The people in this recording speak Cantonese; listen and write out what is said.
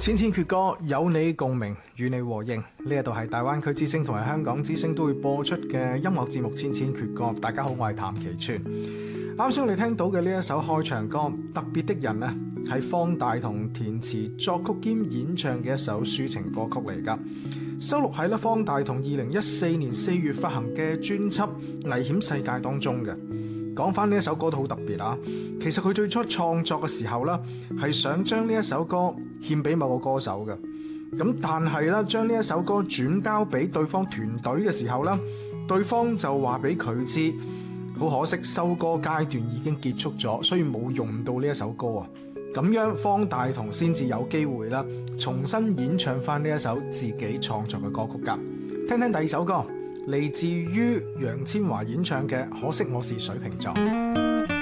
千千闕歌，有你共鳴，與你和應。呢一度係大灣區之聲同埋香港之聲都會播出嘅音樂節目《千千闕歌》。大家好，我係譚其川。啱先我哋聽到嘅呢一首開場歌《特別的人》啊，係方大同填詞作曲兼演唱嘅一首抒情歌曲嚟噶，收錄喺方大同2014年4月發行嘅專輯《危險世界》當中嘅。講翻呢一首歌都好特別啊！其實佢最初創作嘅時候呢，係想將呢一首歌獻俾某個歌手嘅。咁但係呢，將呢一首歌轉交俾對方團隊嘅時候呢，對方就話俾佢知，好可惜收歌階段已經結束咗，所以冇用到呢一首歌啊。咁樣方大同先至有機會啦，重新演唱翻呢一首自己創作嘅歌曲噶。聽聽第二首歌。嚟自於楊千嬅演唱嘅《可惜我是水瓶座》。